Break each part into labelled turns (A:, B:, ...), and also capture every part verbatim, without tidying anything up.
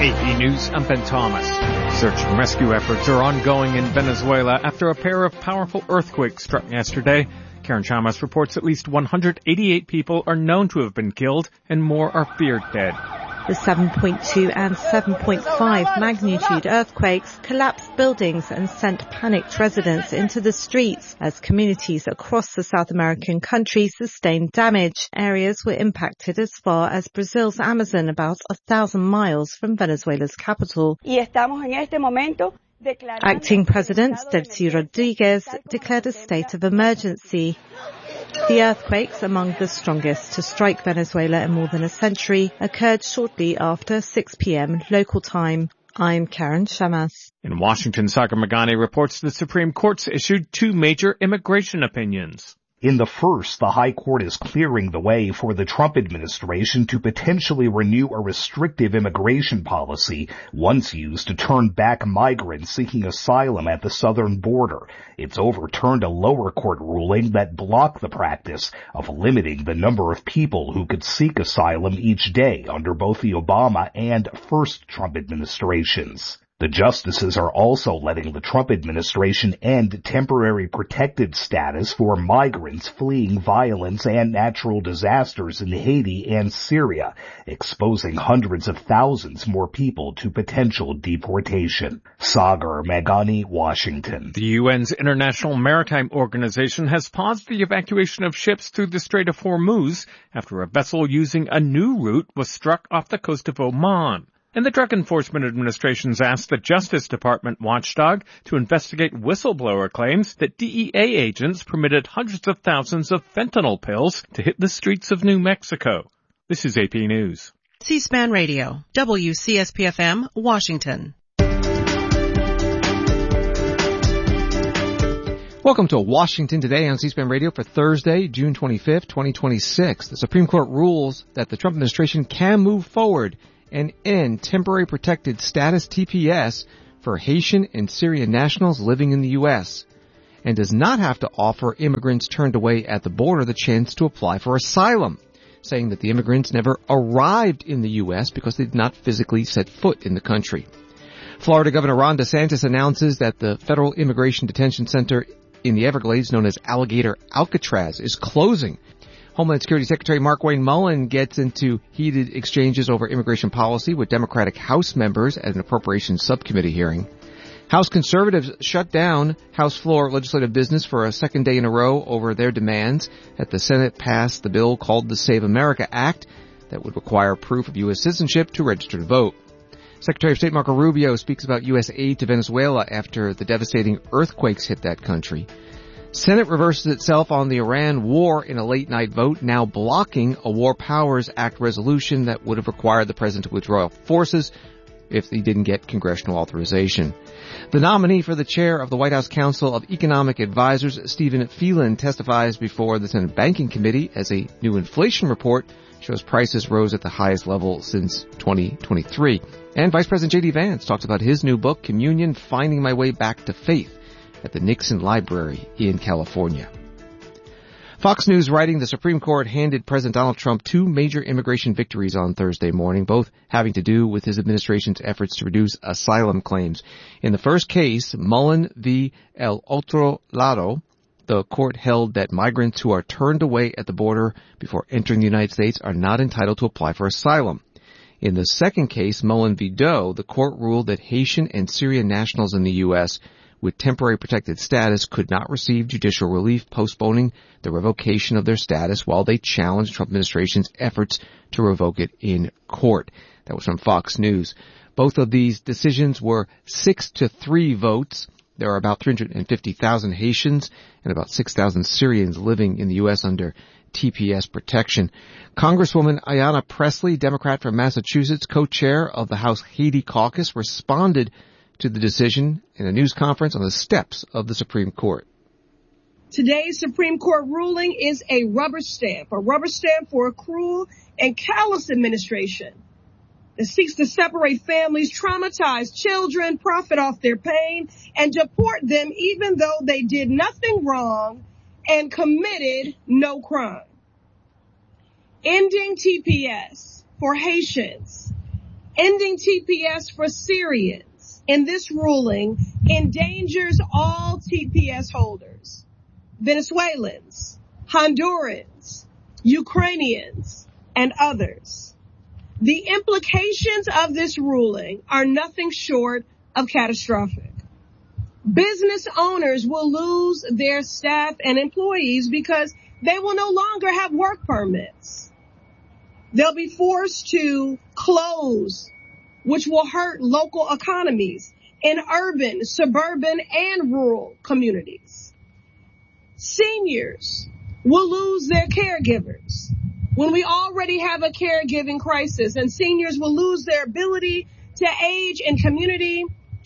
A: A P News, I'm Ben Thomas. Search and rescue efforts are ongoing in Venezuela after a pair of powerful earthquakes struck yesterday. Karen Chamas reports at least one hundred eighty-eight people are known to have been killed and more are feared dead.
B: The seven point two and seven point five magnitude earthquakes collapsed buildings and sent panicked residents into the streets as communities across the South American country sustained damage. Areas were impacted as far as Brazil's Amazon, about a thousand miles from Venezuela's capital. Acting President Delcy Rodriguez declared a state of emergency. The earthquakes, among the strongest to strike Venezuela in more than a century, occurred shortly after six p.m. local time. I'm Karen Chamas.
A: In Washington, Sagar Meghani reports the Supreme Court's issued two major immigration opinions.
C: In the first, the High Court is clearing the way for the Trump administration to potentially renew a restrictive immigration policy once used to turn back migrants seeking asylum at the southern border. It's overturned a lower court ruling that blocked the practice of limiting the number of people who could seek asylum each day under both the Obama and first Trump administrations. The justices are also letting the Trump administration end temporary protected status for migrants fleeing violence and natural disasters in Haiti and Syria, exposing hundreds of thousands more people to potential deportation. Sagar Meghani, Washington.
A: The U N's International Maritime Organization has paused the evacuation of ships through the Strait of Hormuz after a vessel using a new route was struck off the coast of Oman. And the Drug Enforcement Administration's asked the Justice Department watchdog to investigate whistleblower claims that D E A agents permitted hundreds of thousands of fentanyl pills to hit the streets of New Mexico. This is A P News.
D: C-SPAN Radio, W C S P F M, Washington.
E: Welcome to Washington Today on C-SPAN Radio for Thursday, June twenty-fifth, twenty twenty-six. The Supreme Court rules that the Trump administration can move forward and end temporary protected status T P S for Haitian and Syrian nationals living in the U S and does not have to offer immigrants turned away at the border the chance to apply for asylum, saying that the immigrants never arrived in the U S because they did not physically set foot in the country. Florida Governor Ron DeSantis announces that the federal immigration detention center in the Everglades, known as Alligator Alcatraz, is closing. Homeland Security Secretary Markwayne Mullin gets into heated exchanges over immigration policy with Democratic House members at an appropriations subcommittee hearing. House conservatives shut down House floor legislative business for a second day in a row over their demands that the Senate pass the bill called the Save America Act that would require proof of U S citizenship to register to vote. Secretary of State Marco Rubio speaks about U S aid to Venezuela after the devastating earthquakes hit that country. Senate reverses itself on the Iran war in a late-night vote, now blocking a War Powers Act resolution that would have required the president to withdraw forces if he didn't get congressional authorization. The nominee for the chair of the White House Council of Economic Advisors, Stephen Phelan, testifies before the Senate Banking Committee as a new inflation report shows prices rose at the highest level since twenty twenty-three. And Vice President J D. Vance talks about his new book, Communion, Finding My Way Back to Faith, at the Nixon Library in California. Fox News writing the Supreme Court handed President Donald Trump two major immigration victories on Thursday morning, both having to do with his administration's efforts to reduce asylum claims. In the first case, Mullen v. El Otro Lado, the court held that migrants who are turned away at the border before entering the United States are not entitled to apply for asylum. In the second case, Mullen v. Doe, the court ruled that Haitian and Syrian nationals in the U S with temporary protected status could not receive judicial relief, postponing the revocation of their status while they challenged Trump administration's efforts to revoke it in court. That was from Fox News. Both of these decisions were six to three votes. There are about three hundred fifty thousand Haitians and about six thousand Syrians living in the U S under T P S protection. Congresswoman Ayanna Pressley, Democrat from Massachusetts, co-chair of the House Haiti Caucus, responded to the decision in a news conference on the steps of the Supreme Court.
F: Today's Supreme Court ruling is a rubber stamp, a rubber stamp for a cruel and callous administration that seeks to separate families, traumatize children, profit off their pain, and deport them even though they did nothing wrong and committed no crime. Ending T P S for Haitians Ending T P S for Syrians in this ruling endangers all T P S holders, Venezuelans, Hondurans, Ukrainians, and others. The implications of this ruling are nothing short of catastrophic. Business owners will lose their staff and employees because they will no longer have work permits. They'll be forced to close, which will hurt local economies in urban, suburban, and rural communities. Seniors will lose their caregivers when we already have a caregiving crisis, and seniors will lose their ability to age in community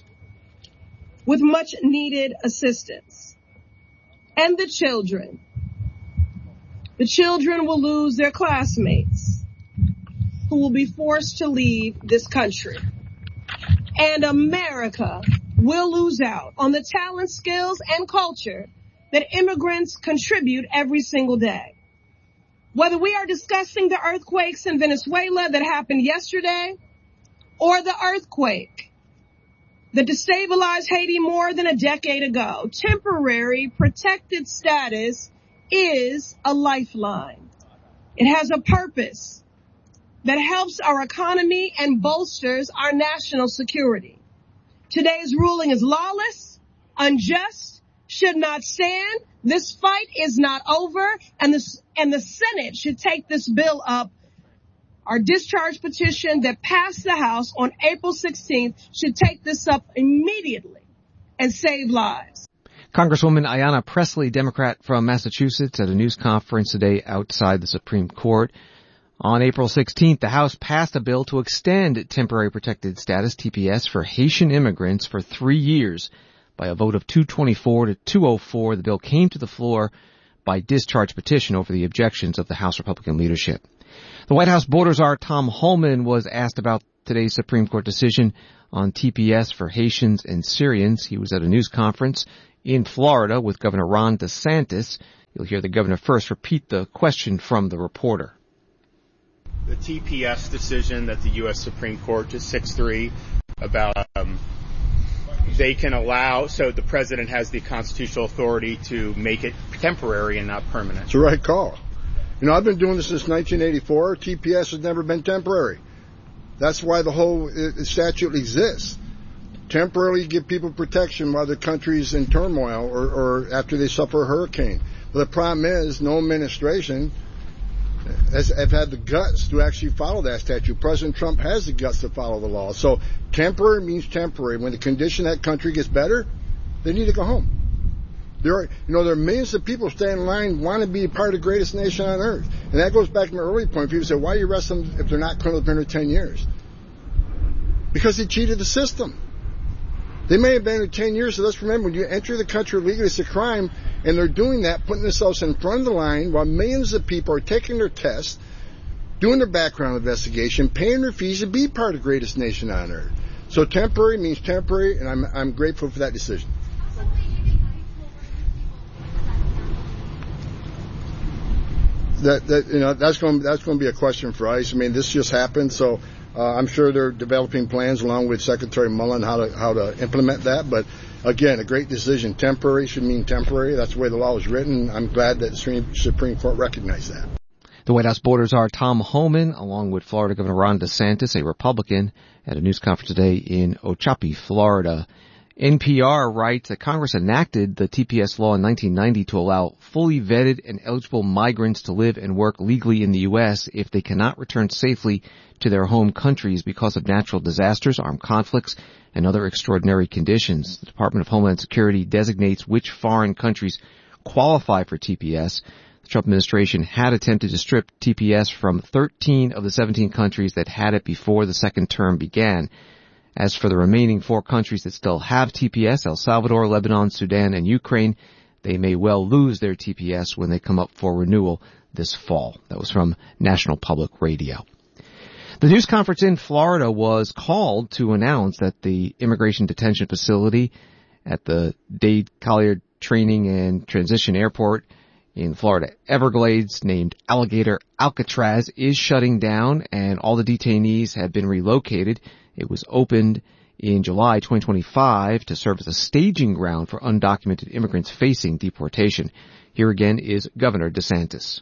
F: with much needed assistance. And the children. The children will lose their classmates who will be forced to leave this country. And America will lose out on the talent, skills, and culture that immigrants contribute every single day. Whether we are discussing the earthquakes in Venezuela that happened yesterday, or the earthquake that destabilized Haiti more than a decade ago, temporary protected status is a lifeline. It has a purpose that helps our economy and bolsters our national security. Today's ruling is lawless, unjust, should not stand. This fight is not over, and the, and the Senate should take this bill up. Our discharge petition that passed the House on April sixteenth should take this up immediately and save lives.
E: Congresswoman Ayanna Pressley, Democrat from Massachusetts, at a news conference today outside the Supreme Court. On April sixteenth, the House passed a bill to extend temporary protected status, T P S, for Haitian immigrants for three years. By a vote of two twenty-four to two oh four, the bill came to the floor by discharge petition over the objections of the House Republican leadership. The White House border czar Tom Homan was asked about today's Supreme Court decision on T P S for Haitians and Syrians. He was at a news conference in Florida with Governor Ron DeSantis. You'll hear the governor first repeat the question from the reporter.
G: The T P S decision that the U S Supreme Court just six three about um, they can allow, so the president has the constitutional authority to make it temporary and not permanent.
H: It's the right call. You know, I've been doing this since nineteen eighty-four. T P S has never been temporary. That's why the whole uh, statute exists. Temporarily give people protection while the country's in turmoil or, or after they suffer a hurricane. But the problem is no administration has have had the guts to actually follow that statute. President Trump has the guts to follow the law. So temporary means temporary. When the condition of that country gets better, they need to go home. There are, you know, there are millions of people standing in line want to be a part of the greatest nation on earth. And that goes back to my earlier point. People say, why do you arrest them if they're not criminals under ten years? Because they cheated the system. They may have been under ten years, so let's remember, when you enter the country illegally, it's a crime, and they're doing that, putting themselves in front of the line while millions of people are taking their tests, doing their background investigation, paying their fees to be part of the greatest nation on earth. So temporary means temporary, and I'm I'm grateful for that decision. That that you know that's going that's going to be a question for ICE. I mean, this just happened, so uh, I'm sure they're developing plans along with Secretary Mullen how to how to implement that. But again, a great decision. Temporary should mean temporary. That's the way the law is written. I'm glad that the Supreme Court recognized that.
E: The White House border czar Tom Homan, along with Florida Governor Ron DeSantis, a Republican, at a news conference today in Ochapee, Florida. N P R writes that Congress enacted the T P S law in nineteen ninety to allow fully vetted and eligible migrants to live and work legally in the U S if they cannot return safely to their home countries because of natural disasters, armed conflicts, and other extraordinary conditions. The Department of Homeland Security designates which foreign countries qualify for T P S. The Trump administration had attempted to strip T P S from thirteen of the seventeen countries that had it before the second term began. As for the remaining four countries that still have T P S, El Salvador, Lebanon, Sudan, and Ukraine, they may well lose their T P S when they come up for renewal this fall. That was from National Public Radio. The news conference in Florida was called to announce that the immigration detention facility at the Dade Collier Training and Transition Airport in Florida Everglades named Alligator Alcatraz is shutting down, and all the detainees have been relocated. It was opened in July twenty twenty-five to serve as a staging ground for undocumented immigrants facing deportation. Here again is Governor DeSantis.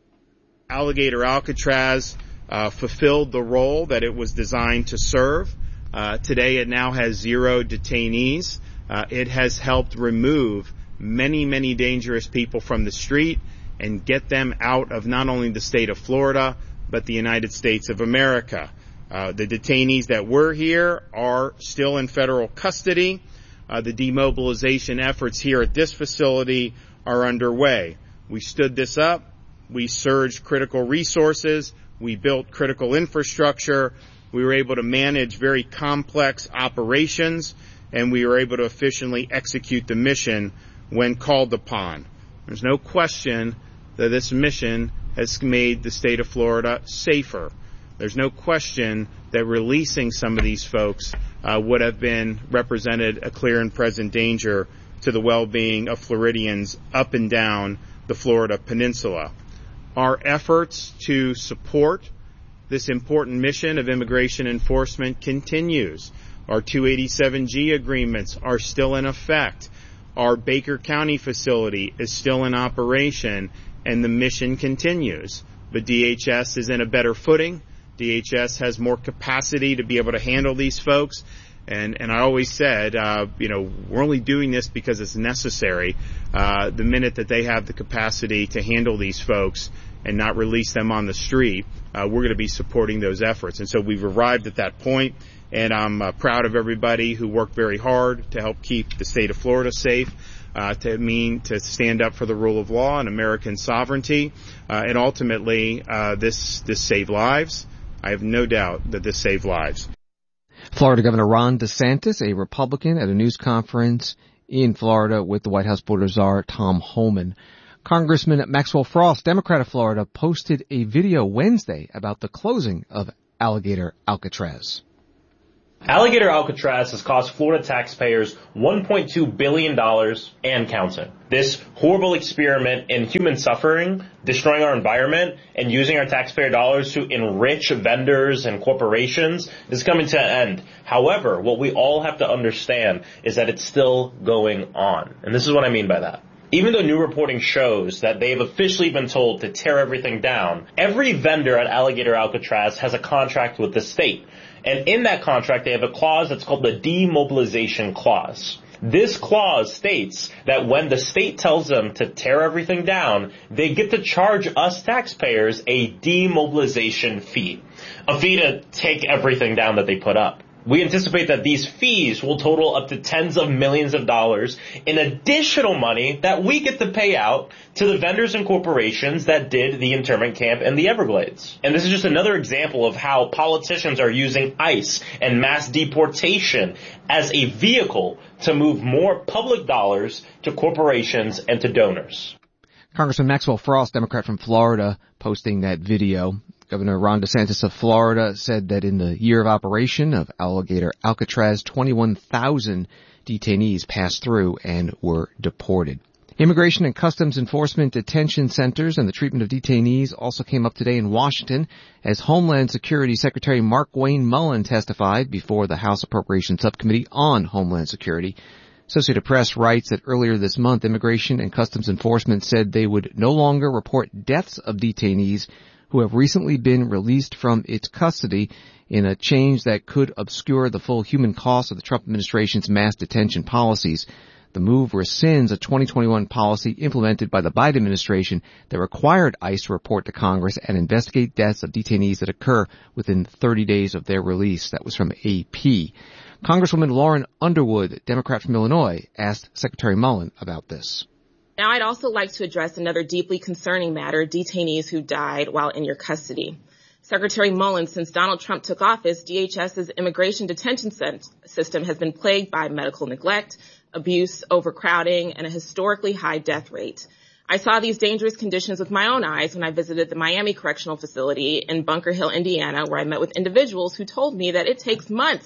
G: Alligator Alcatraz uh, fulfilled the role that it was designed to serve. Uh, today it now has zero detainees. Uh, it has helped remove many, many dangerous people from the street and get them out of not only the state of Florida, but the United States of America. Uh, the detainees that were here are still in federal custody. Uh, the demobilization efforts here at this facility are underway. We stood this up. We surged critical resources. We built critical infrastructure. We were able to manage very complex operations, and we were able to efficiently execute the mission when called upon. There's no question that this mission has made the state of Florida safer. There's no question that releasing some of these folks uh, would have been represented a clear and present danger to the well-being of Floridians up and down the Florida Peninsula. Our efforts to support this important mission of immigration enforcement continues. Our two eighty-seven G agreements are still in effect. Our Baker County facility is still in operation, and the mission continues. But D H S is in a better footing. D H S has more capacity to be able to handle these folks. And, and I always said, uh, you know, we're only doing this because it's necessary. Uh, the minute that they have the capacity to handle these folks and not release them on the street, uh, we're going to be supporting those efforts. And so we've arrived at that point, and I'm uh, proud of everybody who worked very hard to help keep the state of Florida safe. Uh, to mean to stand up for the rule of law and American sovereignty, uh, and ultimately uh, this this saved lives. I have no doubt that this saved lives.
E: Florida Governor Ron DeSantis, a Republican, at a news conference in Florida with the White House border czar Tom Homan. Congressman Maxwell Frost, Democrat of Florida, posted a video Wednesday about the closing of Alligator Alcatraz.
I: Alligator Alcatraz has cost Florida taxpayers one point two billion dollars and counting. This horrible experiment in human suffering, destroying our environment, and using our taxpayer dollars to enrich vendors and corporations is coming to an end. However, what we all have to understand is that it's still going on. And this is what I mean by that. Even though new reporting shows that they've officially been told to tear everything down, every vendor at Alligator Alcatraz has a contract with the state. And in that contract, they have a clause that's called the demobilization clause. This clause states that when the state tells them to tear everything down, they get to charge us taxpayers a demobilization fee, a fee to take everything down that they put up. We anticipate that these fees will total up to tens of millions of dollars in additional money that we get to pay out to the vendors and corporations that did the internment camp in the Everglades. And this is just another example of how politicians are using ICE and mass deportation as a vehicle to move more public dollars to corporations and to donors.
E: Congressman Maxwell Frost, Democrat from Florida, posting that video. Governor Ron DeSantis of Florida said that in the year of operation of Alligator Alcatraz, twenty-one thousand detainees passed through and were deported. Immigration and Customs Enforcement detention centers and the treatment of detainees also came up today in Washington as Homeland Security Secretary Markwayne Mullin testified before the House Appropriations Subcommittee on Homeland Security. Associated Press writes that earlier this month, Immigration and Customs Enforcement said they would no longer report deaths of detainees who have recently been released from its custody in a change that could obscure the full human cost of the Trump administration's mass detention policies. The move rescinds a twenty twenty-one policy implemented by the Biden administration that required ICE to report to Congress and investigate deaths of detainees that occur within thirty days of their release. That was from A P. Congresswoman Lauren Underwood, Democrat from Illinois, asked Secretary Mullin about this.
J: Now, I'd also like to address another deeply concerning matter, detainees who died while in your custody. Secretary Mullin, since Donald Trump took office, DHS's immigration detention system has been plagued by medical neglect, abuse, overcrowding, and a historically high death rate. I saw these dangerous conditions with my own eyes when I visited the Miami Correctional Facility in Bunker Hill, Indiana, where I met with individuals who told me that it takes months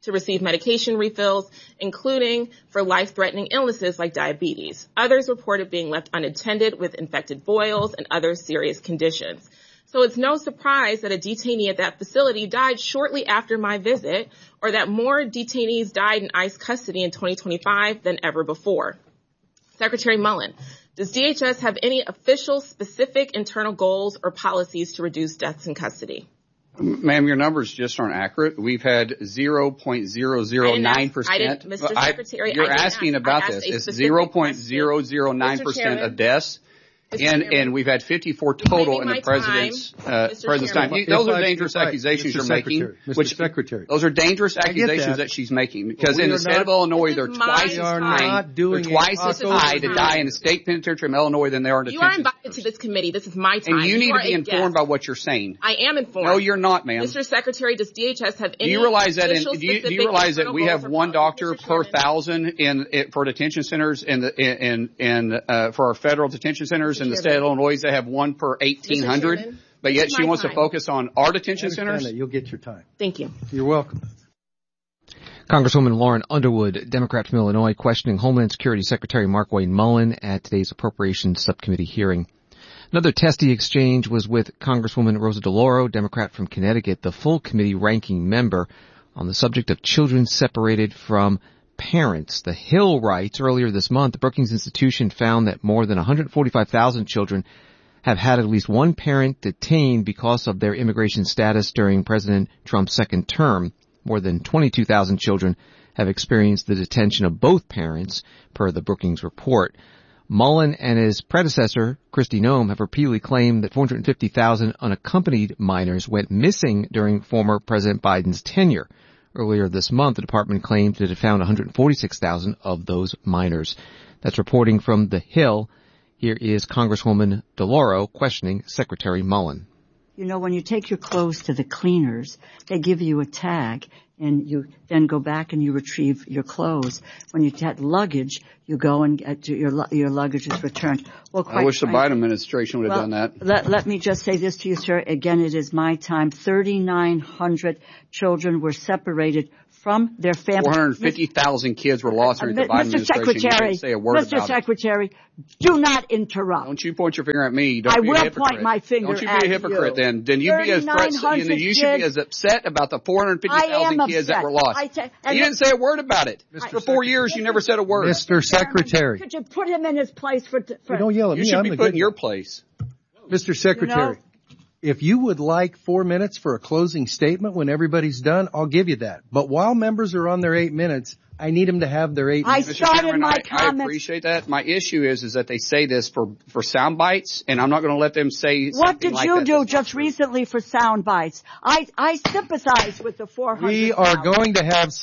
J: to receive medication refills, including for life-threatening illnesses like diabetes. Others reported being left unattended with infected boils and other serious conditions. So it's no surprise that a detainee at that facility died shortly after my visit, or that more detainees died in ICE custody in twenty twenty-five than ever before. Secretary Mullen, does D H S have any official specific internal goals or policies to reduce deaths in custody?
K: Ma'am, your numbers just aren't accurate. We've had zero point zero zero nine percent.
J: I didn't, Mister
K: I,
J: Secretary,
K: you're
J: I
K: asking
J: ask,
K: about this. It's zero point zero zero nine percent of deaths. And, and we've had fifty-four total in the president's, uh, president's time. You, those are dangerous accusations you're making. Which, Secretary. Those are dangerous accusations that. that she's making. Because in the state of Illinois, they're twice as high, they're twice as high to die in the state penitentiary of Illinois than they are in detention.
J: You are invited to this committee. This is my time.
K: And you need
J: to
K: be informed by what you're saying.
J: I am informed.
K: No, you're not, ma'am.
J: Mister Secretary, does D H S have any
K: do you realize that in, do you, do you realize that we have one doctor per thousand in, for detention centers in the, in, in, uh, for our federal detention centers in the state of Illinois? They have one per eighteen hundred, but yet she wants time. to focus on our detention centers.
L: That. You'll get your time.
J: Thank you.
L: You're welcome.
E: Congresswoman Lauren Underwood, Democrat from Illinois, questioning Homeland Security Secretary Markwayne Mullin at today's Appropriations Subcommittee hearing. Another testy exchange was with Congresswoman Rosa DeLauro, Democrat from Connecticut, the full committee ranking member, on the subject of children separated from parents. The Hill writes, earlier this month, the Brookings Institution found that more than one hundred forty-five thousand children have had at least one parent detained because of their immigration status during President Trump's second term. More than twenty-two thousand children have experienced the detention of both parents, per the Brookings report. Mullin and his predecessor, Kristi Noem, have repeatedly claimed that four hundred fifty thousand unaccompanied minors went missing during former President Biden's tenure. Earlier this month, the department claimed that it found one hundred forty-six thousand of those minors. That's reporting from The Hill. Here is Congresswoman DeLauro questioning Secretary Mullin.
M: You know, when you take your clothes to the cleaners, they give you a tag, and you then go back and you retrieve your clothes. When you get luggage, you go and get your your luggage is returned. Well, quite
K: I wish
M: frankly,
K: the Biden administration would have
M: well,
K: done that.
M: Let, let me just say this to you, sir. Again, it is my time. thirty-nine hundred children were separated from their families.
K: four hundred fifty thousand kids were lost during uh, the Biden
M: Mister
K: administration.
M: Secretary,
K: you didn't say a word
M: Mister
K: about
M: Secretary, it. do not interrupt.
K: Don't you point your finger at me. Don't
M: I
K: be
M: will
K: a hypocrite.
M: point my finger at you.
K: Don't you be a hypocrite
M: you.
K: then. Then you be as you, know, you should be as upset about the four hundred fifty thousand kids that were lost.
M: I t-
K: you didn't say a word about it. Mister For four years, you never said a word.
L: Mister Secretary.
M: Could you put him in his place for... for
L: you don't yell at
K: you
L: me.
K: You should
L: I'm
K: be
L: the
K: put in
L: good
K: your
L: guy.
K: place.
L: Mister Secretary, you know, if you would like four minutes for a closing statement when everybody's done, I'll give you that. But while members are on their eight minutes, I need them to have their eight
M: I
L: minutes.
M: started
K: Cameron,
M: my
K: I,
M: comments.
K: I appreciate that. My issue is is that they say this for, for sound bites, and I'm not going to let them say
M: what
K: something
M: did
K: like
M: you
K: that.
M: do just recently for sound bites? I, I sympathize with the four hundred.
L: We are going to have